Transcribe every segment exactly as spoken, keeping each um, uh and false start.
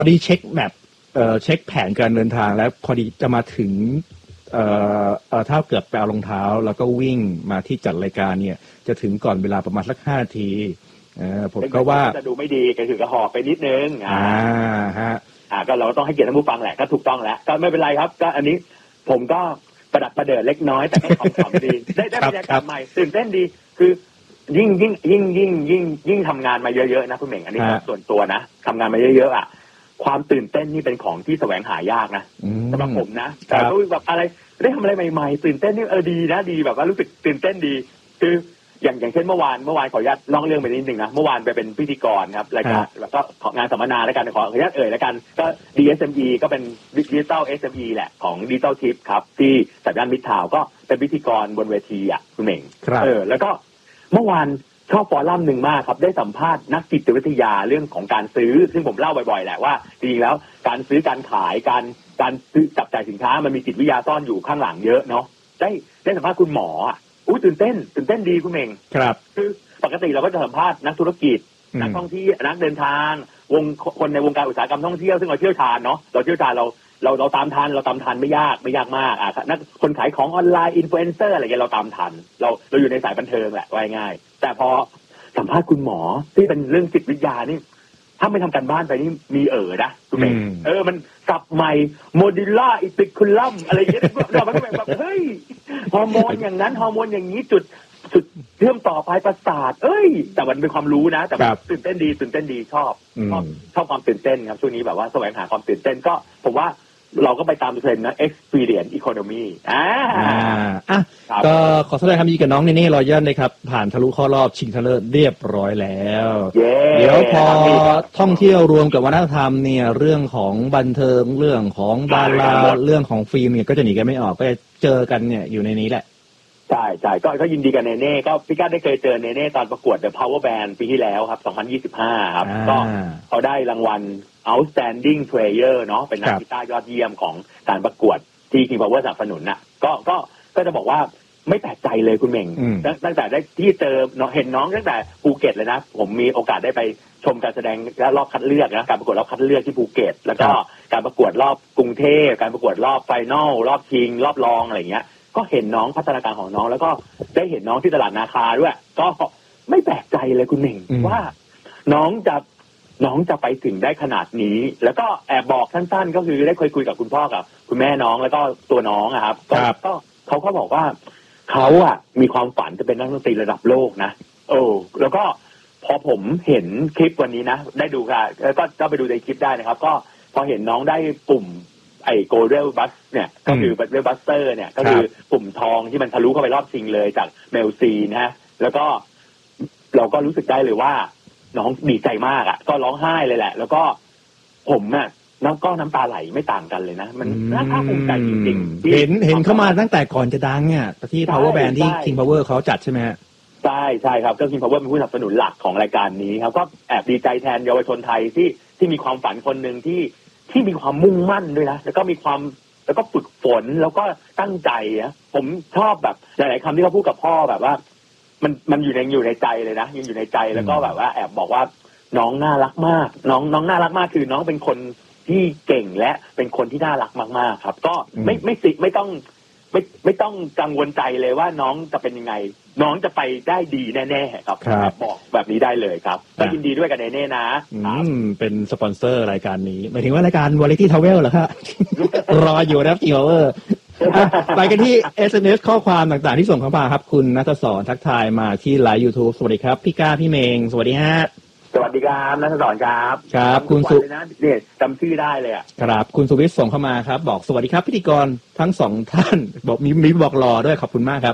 พอดีเช็คแมปเอ่อเช็คแผนการเดินทางแล้วพอดีจะมาถึงเอ่อเอ่อถ้าเกิดไปเอารองเท้าแล้วก็วิ่งมาที่จัดรายการเนี่ยจะถึงก่อนเวลาประมาณสักห้านาทีเออผมก็ว่าจะดูไม่ดีก็คือกระหอบไปนิดนึงอ่าฮะอ่าก็เราต้องให้เกียรติท่านผู้ฟังแหละก็ถูกต้องแล้วก็ไม่เป็นไรครับก็อันนี้ผมก็ประดับประเดิดเล็กน้อยแต่ก็ขำๆดีได้ได้บรรยากาศใหม่ตื่นเต้นดีคือยิ่งยิ่งยิ่งยิ่งยิ่งยิ่งทำงานมาเยอะๆนะคุณเหม่งอันนี้ส่วนตัวนะทำงานมาเยอะๆอ่ะความตื่นเต้นนี่เป็นของที่แสวงหายากนะสำหรับผมนะแต่ก็แบบอะไรได้ทำอะไรใหม่ๆตื่นเต้นนี่เออดีนะดีแบบว่ารู้สึกตื่นเต้นดีคืออย่างอย่างเช่นเมื่อวานเมื่อวานขออนุญาตเล่าเรื่องไปนิดนึงนะเมื่อวานไปเป็นพิธีกรครับรายการแล้วก็งานสัมมนาแล้วกันขออนุญาตเอ่ยแล้วกันก็ ดี เอส เอ็ม อี ก็เป็น Digital เอส เอ็ม อี แหละของ Digital Tip ครับที่สัญญาณมิตรทาวก็เป็นพิธีกรบนเวทีอ่ะคุณเหม่งเออแล้วก็เมื่อวานชอบฟอรัมหนึ่งมากครับได้สัมภาษณ์นักจิตวิทยาเรื่องของการซื้อซึ่งผมเล่าบ่อยๆแหละว่าจริงๆแล้วการซื้อการขายการการซื้อจับจ่ายสินค้ามันมีจิตวิทยาซ่อนอยู่ข้างหลังเยอะเนาะได้ได้สัมภาษณ์คุณหมออุ้ยตื่นเต้นตื่นเต้นดีคุณเมงครับคือปกติเราก็จะสัมภาษณ์นักธุรกิจนักท่องเที่ยวนักเดินทางวงคนในวงการอุตสาหกรรมท่องเที่ยวซึ่งเราเชี่ยวชาญเนาะเราเชี่ยวชาญเราเราเราตามทันเราตามทันไม่ยากไม่ยากมากอ่ะนักคนขายของออนไลน์อินฟลูเอนเซอร์อะไรเงี้ยเราตามทันเราเราอยู่ในสายบันเทิงแหละว่าง่ายแต่พอสัมภาษณ์คุณหมอที่เป็นเรื่องจิตวิทยานี่ถ้าไม่ทำการบ้านไปนี่มีเอ๋อนะคุณเมงเออมันสับใหม่โมดิล่าอิติคุลัมอะไรเงี้ยเราไม่แบบเฮ้ยฮอร์โมนอย่างนั้นฮอร์โมนอย่างนี้จุดจุดเชื่อมต่อปลายประสาทเอ้ยแต่มันเป็นความรู้นะแต่ตื่นเต้นดีตื่นเต้นดีชอบชอบชอบความตื่นเต้นครับช่วงนี้แบบว่าแสวงหาความตื่นเต้นก็ผมว่าเราก็ไปตามเทรนด์นะ experience economy อ่าอ่ะก็ขอแสดงความยินดีกับน้องเนเน่รอยัลนะครับผ่านทะลุเข้ารอบชิงชนะเลิศเรียบร้อยแล้วเดี๋ยวพอท่องเที่ยวรวมกับวัฒนธรรมเนี่ยเรื่องของบันเทิงเรื่องของดาราเรื่องของฟิล์มเนี่ยก็จะหนีกันไม่ออกก็จะเจอกันเนี่ยอยู่ในนี้แหละใช่ใช่ก็ก็ยินดีกับเนเน่ก็พี่ก้าได้เคยเจอเนเน่ตอนประกวด The Power Band ปีที่แล้วครับสองพันยี่สิบห้าครับก็เขาได้รางวัล Outstanding Player เนาะเป็นนักกีตาร์ยอดเยี่ยมของการประกวดที่ King Power สนับสนุนน่ะก็ก็ก็จะบอกว่าไม่แปลกใจเลยคุณเหม่งตั้งแต่ได้ที่เจอเห็นน้องตั้งแต่ภูเก็ตเลยนะผมมีโอกาสได้ไปชมการแสดงและรอบคัดเลือกนะการประกวดรอบคัดเลือกที่ภูเก็ตแล้วก็การประกวดรอบกรุงเทพการประกวดรอบไฟนอลรอบชิงรอบรองอะไรอย่างเงี้ยก็เห็นน้องพัฒนาการของน้องแล้วก็ได้เห็นน้องที่ตลาดนาคาด้วยก็ไม่แปลกใจเลยคุณเหม่งว่าน้องจะน้องจะไปถึงได้ขนาดนี้แล้วก็แอบบอกสั้นๆก็คือได้เคยคุยกับคุณพ่อกับคุณแม่น้องแล้วก็ตัวน้องอะครับก็เขาก็บอกว่าเขาอะมีความฝันจะเป็นนักดนตรีระดับโลกนะโอ้แล้วก็พอผมเห็นคลิปวันนี้นะได้ดูค่ะก็ก็ไปดูในคลิปได้นะครับก็พอเห็นน้องได้ปุ่มไอ้โกลเด้นบัสเนี่ยก็คือโกลเด้นบัสเตอร์เนี่ยก็คือปุ่มทองที่มันทะลุเข้าไปรอบชิงเลยจากเมลซีนะฮะแล้วก็เราก็รู้สึกได้เลยว่าน้องดีใจมากอ่ะก็ร้องไห้เลยแหละแล้วก็ผมอ่ะน้ำก็น้ำตาไหลไม่ต่างกันเลยนะมันน่าภาคภูมิใจจริงๆเห็นเห็นเข้ามาตั้งแต่ก่อนจะดังเนี่ยที่ Power Band ที่ King Power เขาจัดใช่ไหมใช่ใช่ครับก็ King Power เป็นผู้สนับสนุนหลักของรายการนี้ครับก็แอบดีใจแทนเยาวชนไทยที่ที่มีความฝันคนหนึ่งที่ที่มีความมุ่งมั่นด้วยนะแล้วก็มีความแล้วก็ฝึกฝนแล้วก็ตั้งใจนะผมชอบแบบหลายๆคำที่เขาพูดกับพ่อแบบว่ามันมันอยู่ในอยู่ในใจเลยนะยังอยู่ในใจแล้วก็แบบว่าแอบบอกว่าน้องน่ารักมากน้องน้องน่ารักมากคือน้องเป็นคนที่เก่งและเป็นคนที่น่ารักมากๆครับก็ไม่ไม่สิไม่ต้องไม่ไม่ต้องกังวลใจเลยว่าน้องจะเป็นยังไงน้องจะไปได้ดีแน่ๆครับบอกแบบนี้ได้เลยครับก็ยินดีด้วยกันแน่ๆนะอืมเป็นสปอนเซอร์รายการนี้หมายถึงว่ารายการ Variety Travel เหรอครับ รออยู่นะครับ King Power ไปกันที่ เอส เอ็ม เอส ข้อความต่างๆที่ส่งเข้ามาครับคุณณัฐศรทักทายมาที่ไลฟ์ YouTube สวัสดีครับพี่ก้าพี่เมงสวัสดีฮะสวัสดีครับณัฐศรครับครับคุณสุเนี่ยจำชื่อได้เลยอ่ะครับคุณสุวิทย์ส่งเข้ามาครับบอกสวัสดีครับพิธีกรทั้งสองท่านบอกมีมีบอกรอด้วยขอบคุณมากครับ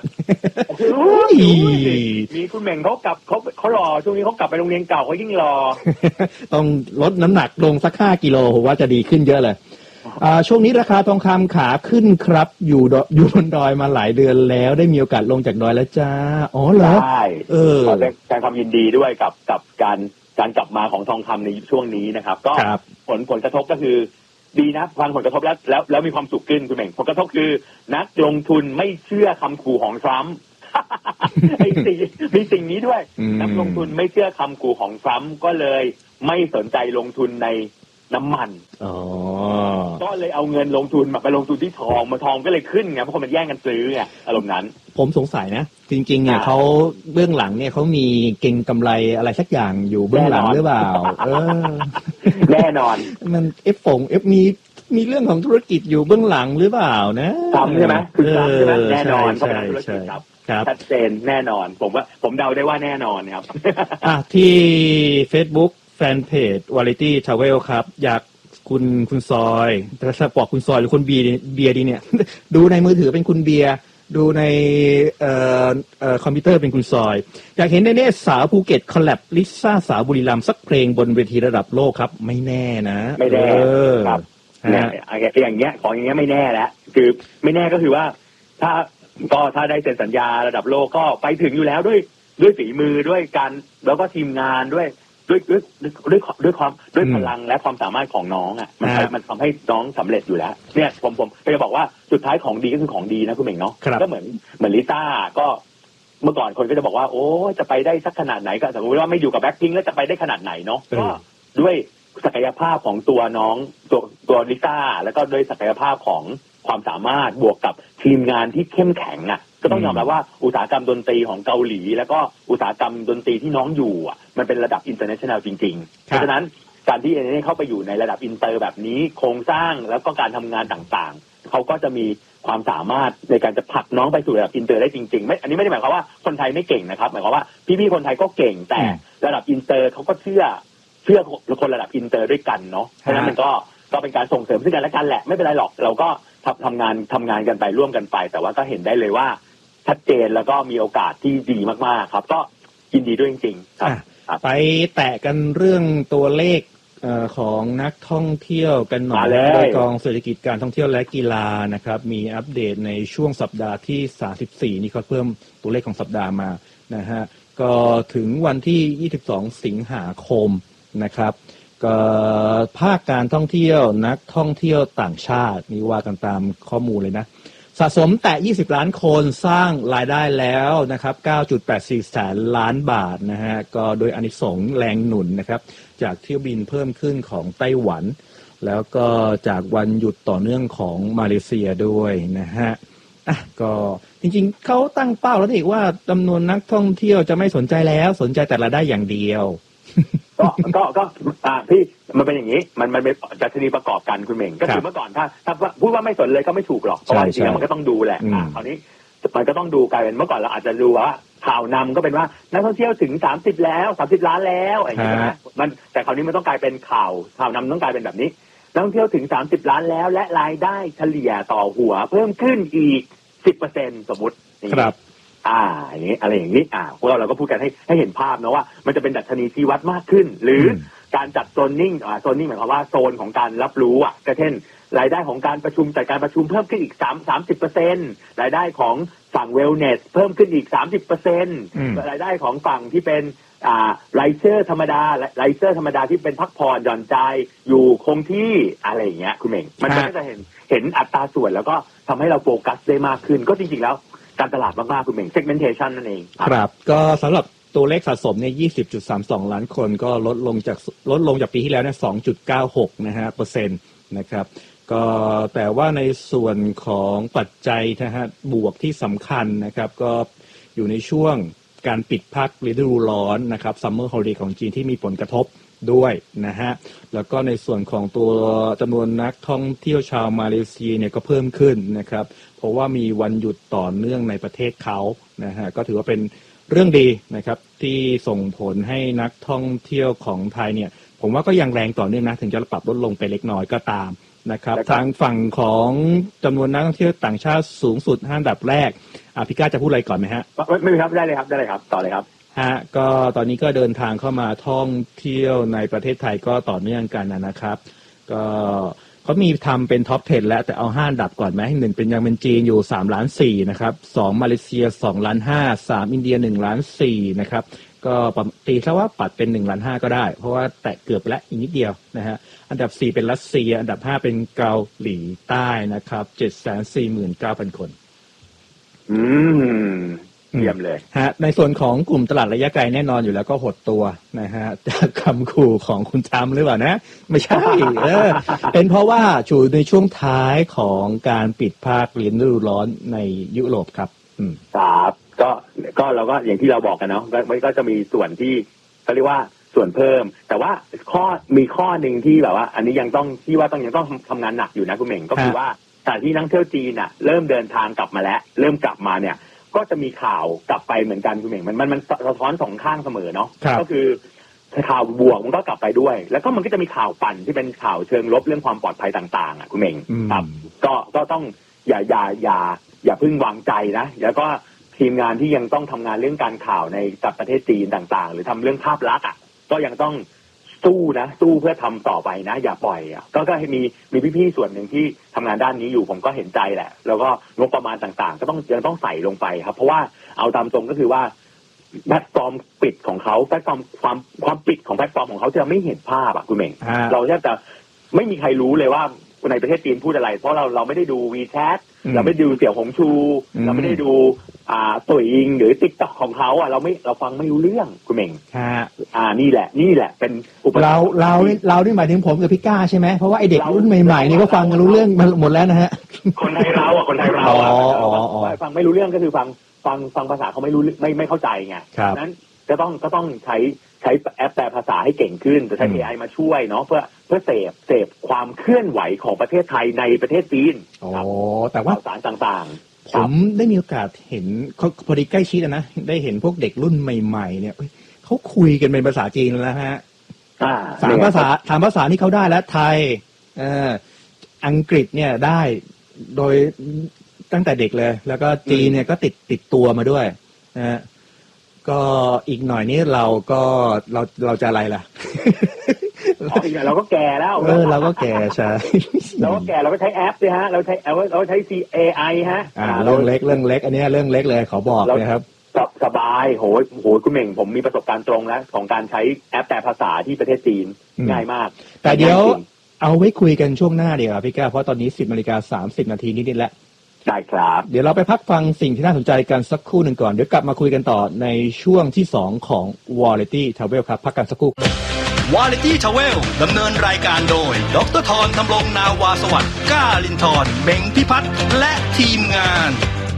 มีคุณเหม่งเขากลับเขาเขารอช่วงนี้เขากลับไปโรงเรียนเก่าเขายิ่งรอต้องลดน้ำหนักลงสักห้ากิโลผมว่าจะดีขึ้นเยอะเลยอ่าช่วงนี้ราคาทองคำขาขึ้นครับอยู่อยู่บนดอยมาหลายเดือนแล้วได้มีโอกาสลงจากดอยแล้วจ้าอ๋อเหรอใช่เออขอแสดงความยินดีด้วยกับกับการการกลับมาของทองคำในช่วงนี้นะครับก็ผลผลกระทบก็คือดีนะฟังผลกระทบแล้วแล้วแล้วมีความสุขขึ้นคุณเหม่งผลกระทบคือนักลงทุนไม่เชื่อคำขู่ของทรัมป์ไอ้สิ่งมีสิ่งนี้ด้วยนักลงทุนไม่เชื่อคำขู่ของทรัมป์ก็เลยไม่สนใจลงทุนในน้ำมันอ๋อก็เลยเอาเงินลงทุนมาไปลงทุนที่ทองมาทองก็เลยขึ้นไงเพราะคนมันแย่งกันซื้อไงอารมณ์นั้นผมสงสัยนะจริงๆเนี่ยเขาเบื้องหลังเนี่ยเขามีเก็งกำไรอะไรสักอย่างอยู่เบื้องหลังหรือเปล่าเออแน่นอนมันเอฟฝงเอฟมีมีเรื่องของธุรกิจอยู่เบื้องหลังหรือเปล่านะทำใช่ไหมคือทำใช่ไหมแน่นอนเขาเป็นธุรกิจครับชัดเจนแน่นอนผมว่าผมเดาได้ว่าแน่นอนครับอ่ะที่ Facebook แฟนเพจ Variety Travel ครับอยากคุณคุณซอยแต่ถ้าบอกคุณซอยหรือคุณเบียร์เบียร์ดีเนี่ยดูในมือถือเป็นคุณเบียร์ดูในเอ่อเอ่อคอมพิวเตอร์เป็นคุณซอยอยากเห็นแน่ๆสาวภูเก็ตคอลแลบลิซ่าสาวบุรีรัมย์สักเพลงบนเวทีระดับโลกครับไม่แน่นะไม่แน่ครับเนี่ยอย่างเงี้ยของอย่างเงี้ยไม่แน่แล้วคือไม่แน่ก็คือว่าถ้าก็ถ้าได้เซ็นสัญญาระดับโลกก็ไปถึงอยู่แล้วด้วยด้วยฝีมือด้วยการแล้วก็ทีมงานด้วยด้วยด้วยด้วยด้วยความด้วยพลังและความสามารถของน้องอ่ะมันมันทำให้น้องสำเร็จอยู่แล้วเนี่ยผมผมจะบอกว่าสุดท้ายของดีก็คือของดีนะคุณเหม่งเนาะก็เหมือนเหมือนลิซ่าก็เมื่อก่อนคนก็จะบอกว่าโอ้จะไปได้สักขนาดไหนก็สมมติว่าไม่อยู่กับแบ็คพิงค์แล้วจะไปได้ขนาดไหนเนาะก็ด้วยศักยภาพของตัวน้องตัวตัวลิซ่าแล้วก็ด้วยศักยภาพของความสามารถบวกกับทีมงานที่เข้มแข็งอ่ะก็ต้องยอมรับว่าอุตสาหกรรมดนตรีของเกาหลีแล้วก็อุตสาหกรรมดนตรีที่น้องอยู่อ่ะมันเป็นระดับอินเตอร์เนชั่นแนลจริงๆเพราะฉะนั้นการที่เอเนเข้าไปอยู่ในระดับอินเตอร์แบบนี้โครงสร้างแล้วก็การทำงานต่างๆเขาก็จะมีความสามารถในการจะผลักน้องไปสู่ระดับอินเตอร์ได้จริงๆไม่อันนี้ไม่ได้หมายความว่าคนไทยไม่เก่งนะครับหมายความว่าพี่ๆคนไทยก็เก่งแต่ระดับอินเตอร์เขาก็เชื่อเชื่อคนระดับอินเตอร์ด้วยกันเนาะเพราะฉะนั้นมันก็ก็เป็นการส่งเสริมซึ่งกันและกันแหละไม่เป็นไรหรอกเราก็ทำทำงานทำงานกันไปร่วมกันไปแต่ว่าก็เห็นได้เลยว่าชัดเจนแล้วก็มีโอกาสที่ดีมากๆครับก็ยินดีด้วยจริงๆครับไปแตะกันเรื่องตัวเลขของนักท่องเที่ยวกันหน่อยโดยกองเศรษฐกิจการท่องเที่ยวและกีฬานะครับมีอัปเดตในช่วงสัปดาห์ที่สามสิบสี่นี่เขาเพิ่มตัวเลขของสัปดาห์มานะฮะก็ถึงวันที่ยี่สิบสองสิงหาคมนะครับก็ภาคการท่องเที่ยวนักท่องเที่ยวต่างชาตินี่ว่ากันตามข้อมูลเลยนะสะสมแต่ยี่สิบล้านคนสร้างรายได้แล้วนะครับ เก้าจุดแปดสี่ แสนล้านบาทนะฮะก็โดยอานิสงส์แรงหนุนนะครับจากเที่ยวบินเพิ่มขึ้นของไต้หวันแล้วก็จากวันหยุดต่อเนื่องของมาเลเซียด้วยนะฮะอ่ะก็จริงๆเขาตั้งเป้าแล้วนี่ว่าจำนวนนักท่องเที่ยวจะไม่สนใจแล้วสนใจแต่รายได้อย่างเดียวก็ก็ก็อ่าพี่มันเป็นอย่างนี้มันมันเป็นดัชนีประกอบกันคุณเหม่งก็คือเมื่อก่อนถ้าถ้าพูดว่าไม่สนเลยก็ไม่ถูกหรอกเพราะว่าจริงๆมันก็ต้องดูแหละอ่าคราวนี้มันก็ต้องดูกลายเป็นเมื่อก่อนเราอาจจะดูว่าข่าวนำก็เป็นว่านักท่องเที่ยวถึงสามสิบแล้วสามสิบล้านแล้วอะไรอย่างเงี้ยมันแต่คราวนี้มันต้องกลายเป็นข่าวข่าวนำต้องกลายเป็นแบบนี้นักท่องเที่ยวถึงสามสิบล้านแล้วและรายได้เฉลี่ยต่อหัวเพิ่มขึ้นอีก สิบเปอร์เซ็นต์ สมมุติครับอ่าอย่างนี้อะไรอย่างนี้อ่าพวกเราเราก็พูดกันให้ให้เห็นภาพนะว่ามันจะเป็นดัชนีชี้วัดมากขึ้นหรือการจัดโซนนิ่งอ่าโซนนิ่งหมายความว่าโซนของการรับรู้อ่ะก็เช่นรายได้ของการประชุมจัดการประชุมเพิ่มขึ้นอีก3 30เปอร์เซ็นต์รายได้ของฝั่งเวลเนสเพิ่มขึ้นอีก สามสิบเปอร์เซ็นต์ รายได้ของฝั่งที่เป็นอ่าไรเซอร์ธรรมดาไรเซอร์ธรรมดาที่เป็นพักผ่อนหย่อนใจอยู่คงที่อะไรอย่างเงี้ยคุณเหม่งมันก็จะเห็นเห็นอัตราส่วนแล้วก็ทำให้เราโฟกัสได้มากขึ้นก็จริงๆแล้วการตลาดมากๆคุณเหม่ง segmentation นั่นเองครับก็สำหรับตัวเลขสะสมเนี่ย ยี่สิบจุดสามสอง ล้านคนก็ลดลงจากลดลงจากปีที่แล้วเนี่ย สองจุดเก้าหก นะฮะเปอร์เซ็นต์นะครับก็แต่ว่าในส่วนของปัจจัยนะฮะบวกที่สำคัญนะครับก็อยู่ในช่วงการปิดภาคฤดูร้อนนะครับ Summer Holiday ของจีนที่มีผลกระทบด้วยนะฮะแล้วก็ในส่วนของตัวจำนวนนักท่องเที่ยวชาวมาเลเซียเนี่ยก็เพิ่มขึ้นนะครับเพราะว่ามีวันหยุดต่อเนื่องในประเทศเขานะฮะก็ถือว่าเป็นเรื่องดีนะครับที่ส่งผลให้นักท่องเที่ยวของไทยเนี่ยผมว่าก็ยังแรงต่อเนื่องนะถึงจะปรับลดลงไปเล็กน้อยก็ตามนะครับทางฝั่งของจำนวนนักท่องเที่ยวต่างชาติสูงสุดห้าอันดับแรกอ่ะพี่ก้าจะพูดอะไรก่อนไหมฮะไม่ไม่ครับได้เลยครับได้เลยครับต่อเลยครับฮะก็ตอนนี้ก็เดินทางเข้ามาท่องเที่ยวในประเทศไทยก็ต่อเนื่องกันนะครับก็เขามีทำเป็นท็อปสิบแล้วแต่เอาห้าอันดับก่อนไหมหนึ่งเป็นยังเป็นจีนอยู่สามล้านสี่นะครับสองมาเลเซียสองล้านห้าสามอินเดียหนึ่งล้านสี่นะครับก็ตีซะว่าปัดเป็นหนึ่งล้านห้าก็ได้เพราะว่าแตะเกือบแล้วอีกนิดเดียวนะฮะอันดับสี่เป็นรัสเซียอันดับห้าเป็นเกาหลีใต้นะครับ เจ็ดแสนสี่หมื่นเก้าพัน คนอืมเยี่ยมเลยฮะในส่วนของกลุ่มตลาดระยะไกลแน่นอนอยู่แล้วก็หดตัวนะฮะจากคำขู่ของคุณทรัมป์หรือเปล่านะไม่ใช่เออเป็นเพราะว่าอยู่ในช่วงท้ายของการปิดภาคเรียนฤดูร้อนในยุโรปครับอืมครับก็ก็เราก็อย่างที่เราบอกกันเนาะก็ก็จะมีส่วนที่เขาเรียกว่าส่วนเพิ่มแต่ว่าข้อมีข้อหนึ่งที่แบบว่าอันนี้ยังต้องที่ว่าต้องยังต้องทำงานหนักอยู่นะคุณเหม่งก็คือว่าสถานที่นักเที่ยวจีนอ่ะเริ่มเดินทางกลับมาแล้วเริ่มกลับมาเนี่ยก็จะมีข่าวกลับไปเหมือนกันคุณเหม่งมันมันมันสะท้อนสองข้างเสมอเนาะก็คือข่าวบวกมันก็กลับไปด้วยแล้วก็มันก็จะมีข่าวปั่นที่เป็นข่าวเชิงลบเรื่องความปลอดภัยต่างๆอ่ะคุณเหม่งครับก็ก็ต้องอย่าอย่าอย่าอย่าเพิ่งวางใจนะแล้วก็ทีมงานที่ยังต้องทำงานเรื่องการข่าวในกับประเทศจีนต่างๆหรือทำเรื่องภาพลักษณ์อ่ะก็ยังต้องสู้นะสู้เพื่อทำต่อไปนะอย่าปล่อยอ่ะก็ก็มีมีพี่ๆส่วนหนึ่งที่ทำงานด้านนี้อยู่ผมก็เห็นใจแหละแล้วก็งบประมาณต่างๆก็ต้องยังต้องใส่ลงไปครับเพราะว่าเอาตามตรงก็คือว่าแพลตฟอร์มปิดของเขาแพลตฟอร์มความความปิดของแพลตฟอร์มของเขาจะไม่เห็นภาพอ่ะคุณเหม่งเราแทบจะไม่มีใครรู้เลยว่าในประเทศจีนพูดอะไรเพราะเราเราไม่ได้ดู WeChat เราไม่ดูเสี่ยวหงชูเราไม่ได้ดูอ่าตุ๋ยอิงหรือ TikTok ของเขาอ่ะเราไม่เราฟังไม่รู้เรื่องคุณเหม่งอ่านี่แหละนี่แหละเป็นอุปสรรคเราเราเรานี่หมายถึงผมกับพี่ก้าใช่ไหมเพราะว่าไอเด็กรุ่นใหม่ๆนี่ก็ฟังกันรู้เรื่องหมดแล้วนะฮะคนไทยเราอ่ะคนไทยเราอ่ะฟังไม่รู้เรื่องก็คือฟังฟังฟังภาษาเขาไม่รู้ไม่ไม่เข้าใจไงนั้นจะต้องก็ต้องใช้ใช้แอปแปลภาษาให้เก่งขึ้นจะใช้ เอ ไอ มาช่วยเนาะเพื่อเพื่อเสพเสพความเคลื่อนไหวของประเทศไทยในประเทศจีนอ๋อแต่ว่าสารต่างๆผมได้มีโอกาสเห็นพอดีใกล้ชิดนะได้เห็นพวกเด็กรุ่นใหม่ๆเนี่ยเขาคุยกันเป็นภาษาจีนแล้วฮะสามภาษาสามภาษาที่เขาได้แล้วไทยเอ่ออังกฤษเนี่ยได้โดยตั้งแต่เด็กเลยแล้วก็จีนเนี่ยก็ติดติดตัวมาด้วยนะฮะก็อีกหน่อยนี้เราก็เราเราจะอะไรล่ะอีกหน่อยเราก็แก่แล้วเออเราก็แก่ใช่เราก็แก่เราก็ใช้แอปสิฮะเราใช้เราเราใช้ ซี เอ ไอ ฮะอ่าเรื่องเล็กเรื่องเล็กอันนี้เรื่องเล็กเลยขอบอกเลยครับสบายโหยโหยคุณเหม่งผมมีประสบการณ์ตรงแล้วของการใช้แอปแปลภาษาที่ประเทศจีนง่ายมากแต่เดี๋ยวเอาไว้คุยกันช่วงหน้าเดี๋ยวพี่แก้วเพราะตอนนี้สิบนาฬิกาสามสิบนาทีนิดๆแล้วได้ครับเดี๋ยวเราไปพักฟังสิ่งที่น่าสนใจกันสักครู่หนึ่งก่อนเดี๋ยวกลับมาคุยกันต่อในช่วงที่สองของ Variety Travel ครับพักกันสักครู่ Variety Travel ดำเนินรายการโดยดร.ธร ธำรงนาวาสวัสดิ์ก้าลินทร์เบงพิพัฒน์และทีมงาน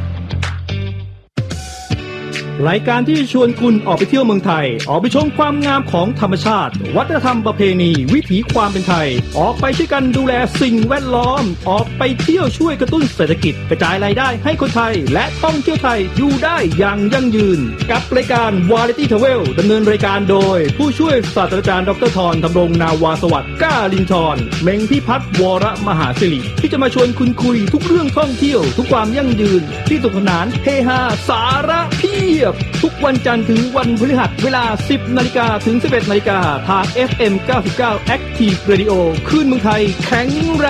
รายการที่ชวนคุณออกไปเที่ยวเมืองไทยออกไปชมความงามของธรรมชาติวัฒนธรรมประเพณีวิถีความเป็นไทยออกไปช่วยกันดูแลสิ่งแวดล้อมออกไปเที่ยวช่วยกระตุ้นเศรษฐกิจกระจายรายได้ให้คนไทยและท่องเที่ยวไทยอยู่ได้อย่างยั่งยืนกับรายการ Variety Travel ดำเนินรายการโดยผู้ช่วยศาสตราจารย์ดร.ธร ธำรงนาวาสวัสดิ์ก้าลินทร์เม้งพิพัฒน์วรมหาศิริที่จะมาชวนคุณคุยทุกเรื่องท่องเที่ยวทุกความยั่งยืนที่สนุกสนานเฮฮาสาระเพียบทุกวันจันทร์ถึงวันพฤหัสเวลา สิบนาฬิกา ถึง สิบเอ็ดนาฬิกา ทาง เอฟ เอ็ม เก้าสิบเก้า Active Radio คลื่นเมืองไทยแข็งแรง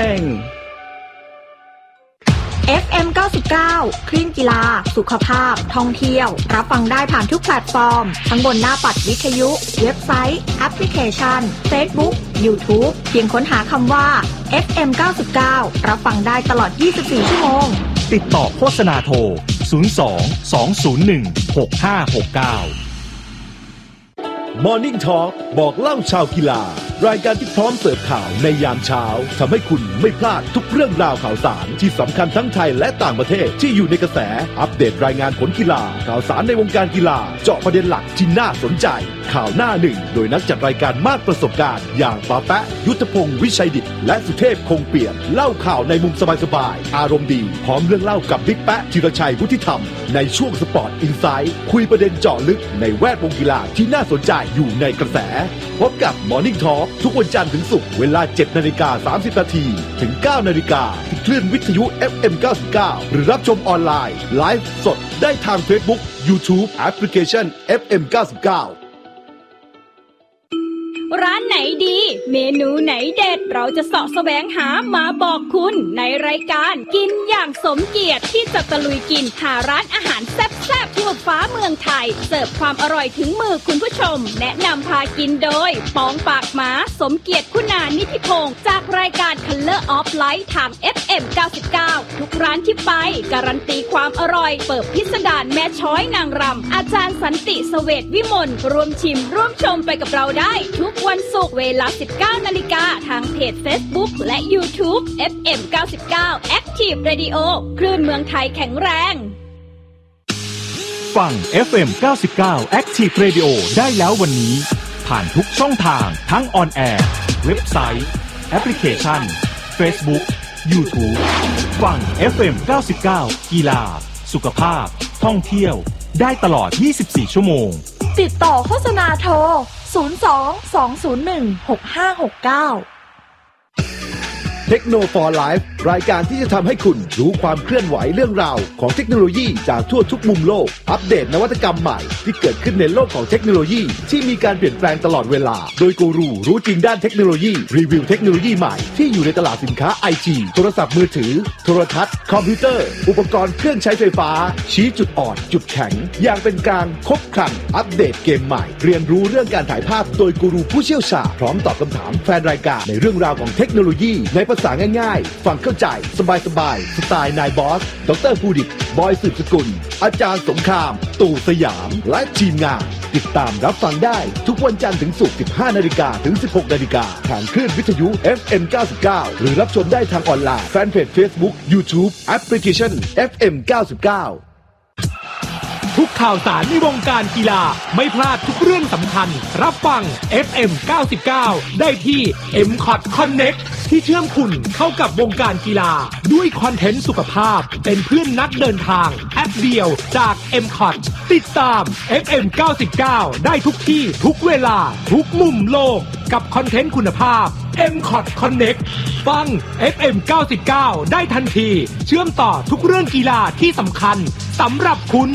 เอฟ เอ็ม เก้าสิบเก้า คลื่นกีฬาสุขภาพท่องเที่ยวรับฟังได้ผ่านทุกแพลตฟอร์มทั้งบนหน้าปัดวิทยุเว็บไซต์แอปพลิเคชัน Facebook YouTube เพียงค้นหาคำว่า เอฟ เอ็ม เก้าสิบเก้า รับฟังได้ตลอดยี่สิบสี่ชั่วโมงติดต่อโฆษณาโทรศูนย์ สอง สอง ศูนย์ หนึ่ง หก ห้า หก เก้า Morning Talk บอกเล่าชาวกีฬารายการที่พร้อมเสิร์ฟข่าวในยามเช้าทำให้คุณไม่พลาดทุกเรื่องราวข่าวสารที่สำคัญทั้งไทยและต่างประเทศที่อยู่ในกระแสอัปเดตรายงานผลกีฬาข่าวสารในวงการกีฬาเจาะประเด็นหลักที่น่าสนใจข่าวหน้าหนึ่งโดยนักจัดรายการมากประสบการณ์อย่างป๋าแปะยุทธพงศ์วิชัยดิษฐ์และสุเทพคงเปี่ยมเล่าข่าวในมุมสบายๆอารมณ์ดีพร้อมเรื่องเล่ากับบิ๊กแปะธีรชัยวุฒิธรรมในช่วงสปอร์ตอินไซด์คุยประเด็นเจาะลึกในแวดวงกีฬาที่น่าสนใจอยู่ในกระแสพบกับ Morning Talk ทุกวันจันทร์ถึงศุกร์เวลา เจ็ดนาฬิกาสามสิบนาทีถึง เก้านาฬิกาที่คลื่นวิทยุ เอฟ เอ็ม เก้าสิบเก้า หรือรับชมออนไลน์ไลฟ์สดได้ทาง Facebook YouTube แอปพลิเคชัน เอฟ เอ็ม เก้าสิบเก้าร้านไหนดีเมนูไหนเด็ดเราจะเสาะแสวงหามาบอกคุณในรายการกินอย่างสมเกียรติที่จะตะลุยกินหาร้านอาหารแซ่บๆทั่วฟ้าเมืองไทยเสิร์ฟความอร่อยถึงมือคุณผู้ชมแนะนำพากินโดยปองปากหมาสมเกียรติคุณานิธิพงศ์จากรายการ Color of Light ทาง เอฟ เอ็ม เก้าสิบเก้า ทุกร้านที่ไปการันตีความอร่อยเปิดพิสดารแม่ช้อยนางรำอาจารย์สันติเสวตวิมลร่วมชิมร่วมชมไปกับเราได้ทุกวันศุกร์เวลา สิบเก้านาฬิกาทางเพจ Facebook และ YouTube เอฟ เอ็ม เก้าสิบเก้า Active Radio คลื่นเมืองไทยแข็งแรงฟัง เอฟ เอ็ม เก้าสิบเก้า Active Radio ได้แล้ววันนี้ผ่านทุกช่องทางทั้งออนแอร์เว็บไซต์แอปพลิเคชัน Facebook YouTube ฟัง เอฟ เอ็ม เก้าสิบเก้า กีฬาสุขภาพท่องเที่ยวได้ตลอดยี่สิบสี่ชั่วโมงติดต่อโฆษณาโทรศูนย์ สอง สอง ศูนย์ หนึ่ง หก ห้า หก เก้าเทคโนโลยี for Life รายการที่จะทำให้คุณรู้ความเคลื่อนไหวเรื่องราวของเทคโนโลยีจากทั่วทุกมุมโลกอัปเดตนวัตกรรมใหม่ที่เกิดขึ้นในโลกของเทคโนโลยีที่มีการเปลี่ยนแปลงตลอดเวลาโดยกูรูรู้จริงด้านเทคโนโลยีรีวิวเทคโนโลยีใหม่ที่อยู่ในตลาดสินค้า ไอ ที โทรศัพท์มือถือโทรทัศน์คอมพิวเตอร์อุปกรณ์เครื่องใช้ไฟฟ้าชี้จุดอ่อนจุดแข็งอย่างเป็นกลางครบครันอัปเดตเกมใหม่เรียนรู้เรื่องการถ่ายภาพโดยกูรูผู้เชี่ยวชาญพร้อมตอบคำถามแฟนรายการในเรื่องราวของเทคโนโลยีในภาษาง่ายๆฟังเข้าใจสบายสบายสไตล์นายบอสดร.ภูดิตบอยสืบสกุลอาจารย์สงครามตู่สยามและทีมงานติดตามรับฟังได้ทุกวันจันทร์ถึงศุกร์ สิบห้านาฬิกา ถึง สิบหกนาฬิกาทางคลื่นวิทยุ เอฟ เอ็ม เก้าสิบเก้า หรือรับชมได้ทางออนไลน์แฟนเพจ Facebook YouTube แอปพลิเคชัน เอฟ เอ็ม เก้าสิบเก้าทุกข่าวสารในวงการกีฬาไม่พลาดทุกเรื่องสำคัญรับฟัง เอฟ เอ็ม เก้าสิบเก้า ได้ที่ เอ็ม คอท Connect ที่เชื่อมคุณเข้ากับวงการกีฬาด้วยคอนเทนต์สุขภาพเป็นเพื่อนนักเดินทางแอปเดียวจาก เอ็ม คอท ติดตาม เอฟ เอ็ม เก้าสิบเก้า ได้ทุกที่ทุกเวลาทุกมุมโลกกับคอนเทนต์คุณภาพ เอ็ม คอท Connect ฟัง เอฟ เอ็ม เก้าสิบเก้า ได้ทันทีเชื่อมต่อทุกเรื่องกีฬาที่สำคัญสำหรับคุณ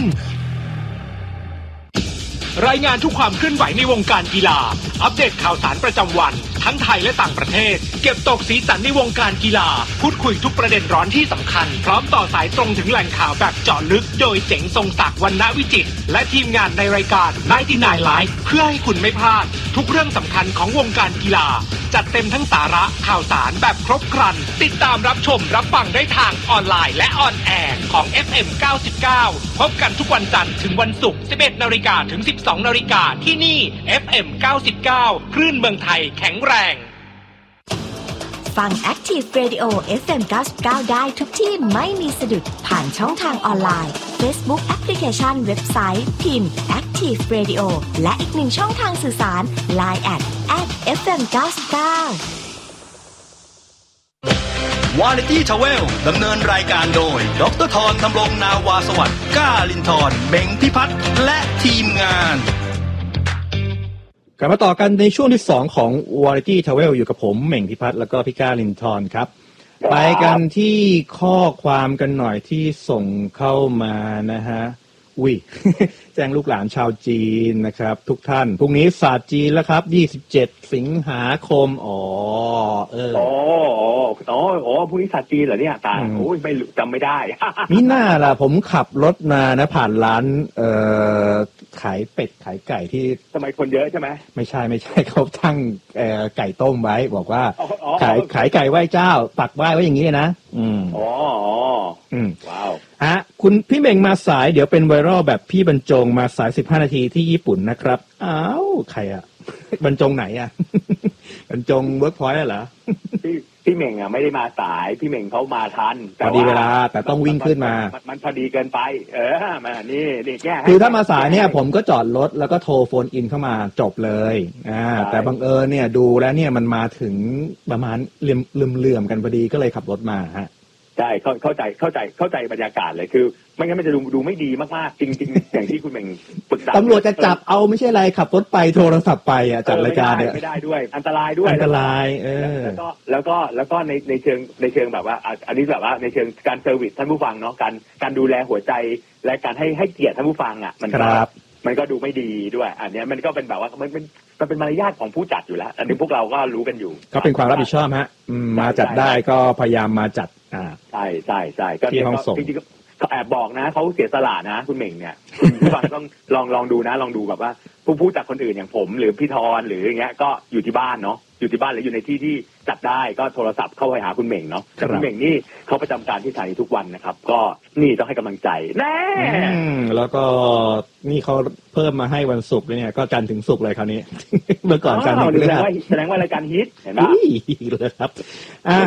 รายงานทุกความเคลื่อนไหวในวงการกีฬาอัปเดตข่าวสารประจำวันทั้งไทยและต่างประเทศเก็บตกสีสันในวงการกีฬาพูดคุยทุกประเด็นร้อนที่สำคัญพร้อมต่อสายตรงถึงแหล่งข่าวแบบเจาะลึกโดยเจ๋งทรงศักดิ์วรรณวิจิตรและทีมงานในรายการไนน์ตี้ไนน์ Live เพื่อให้คุณไม่พลาดทุกเรื่องสำคัญของวงการกีฬาจัดเต็มทั้งสาระข่าวสารแบบครบครันติดตามรับชมรับฟังได้ทางออนไลน์และออนแอร์ของ เอฟ เอ็ม เก้าสิบเก้า พบกันทุกวันจันทร์ถึงวันศุกร์ สิบเอ็ดนาฬิกา ถึง สิบสองนาฬิกาที่นี่ เอฟ เอ็ม เก้าสิบเก้า คลื่นเมืองไทยแข็งแรงฟัง Active Radio เอฟ เอ็ม เก้าสิบเก้า ได้ทุกที่ไม่มีสะดุดผ่านช่องทางออนไลน์ Facebook แอปพลิเคชันเว็บไซต์พิมพ์ Active Radio และอีกหนึ่งช่องทางสื่อสาร ไลน์ แอท แอท เอฟ เอ็ม เก้าสิบเก้าวาไรตี้ทราเวลดำเนินรายการโดยดร.ธรธำรงนาวาสวัสดิ์ก้าลินทร์เบ่งพิพัฒน์และทีมงานกลับมาต่อกันในช่วงที่สองของ Variety Travel อยู่กับผมเหม่งพิพัฒน์แล้วก็พี่ก้าลินทร์ครับไปกันที่ข้อความกันหน่อยที่ส่งเข้ามานะฮะอุ้ย แจ้งลูกหลานชาวจีนนะครับทุกท่านพรุ่งนี้ศาสตร์จีนแล้วครับยี่สิบเจ็ดสิงหาคมอ๋อเอออ๋ออ๋ออ๋อพรุ่งนี้ศาสตร์จีนเหรอเนี่ยตาโอ้ยไม่จำไม่ได้มิน่าล่ะผมขับรถมานะผ่านร้านเอ่อขายเป็ดขายไก่ที่ทำไมคนเยอะใช่ไหมไม่ใช่ไม่ใช่เขาตั้งเอ่อไก่ต้มไว้บอกว่าขายขายไก่ไหว้เจ้าปักไหว้ไว้อย่างนี้นะอืมอ๋ออืมว้าวอ่ะคุณพี่เม่งมาสายเดี๋ยวเป็นไวรัลแบบพี่บรรจงมาสายสิบห้านาทีที่ญี่ปุ่นนะครับอ้าวใครอ่ะ บรรจงไหนอ่ะ บรรจงเวิร์กพอยต์เหรอพี่พี่เม่งอ่ะไม่ได้มาสายพี่เม่งเขามาทันพอดีเวลาแต่ต้องวิ่งขึ้นมามันพอดีเกินไปเออมานี่นี่แก้คือถ้ามาสายเนี่ยผมก็จอดรถแล้วก็โทรโฟนอินเข้ามาจบเลยอ่าแต่บังเอิญเนี่ยดูแล้วเนี่ยมันมาถึงประมาณเลื่อมเลื่อมกันพอดีก็เลยขับรถมาฮะใช่เข้าใจเข้าใจเข้าใจบรรยากาศเลยคือไม่งั้นมันจะดูดูไม่ดีมากๆจริงๆอย่างที่คุณเม่งปรึกษาตำรวจจะจับเอาไม่ใช่อะไรขับรถไปโทรศัพท์ไปอ่ะจัดรายการเนี่ยไม่ได้ด้วยอันตรายด้วยอันตรายเออแล้วก็แล้วก็แล้วก็ในในเชิงในเชิงแบบว่าอันนี้แบบว่าในเชิงการเซอร์วิสท่านผู้ฟังเนาะการการดูแลหัวใจและการให้ให้เกียรติท่านผู้ฟังอ่ะมันก็มันก็ดูไม่ดีด้วยอันนี้มันก็เป็นแบบว่ามันเป็นมันเป็นมารยาทของผู้จัดอยู่แล้วอันนี้พวกเราก็รู้กันอยู่ก็เป็นความรับผิดชอบฮะมาจัดได้ก็พยายามมาจัดอ่าใช่ใช่ใช่ก็ที่ห้องส่งจริงๆเขาแอบบอกนะเขาเสียสละนะคุณเหม่งเนี่ยผู้ฟังต้องลองลองดูนะลองดูแบบว่าผู้ผู้จัดคนอื่นอย่างผมหรือพี่ธรหรืออย่างเงี้ยก็อยู่ที่บ้านเนาะอยู่ที่บ้านหรืออยู่ในที่ที่จัดได้ก็โทรศัพท์เข้าไปหาคุณเหม่งเนาะแต่คุณเหม่งนี่เขาประจำการที่สถานีทุกวันนะครับก็นี่ต้องให้กำลังใจแน่แล้วก็นี่เขาเพิ่มมาให้วันศุกร์เนี่ยก็จันทร์ถึงศุกร์เลยคราวนี้เมื่อก่อนจันทร์ถึงศุกร์แสดงว่าแสดงว่ารายการฮิตเห็นไหมเลยครับอ่ะ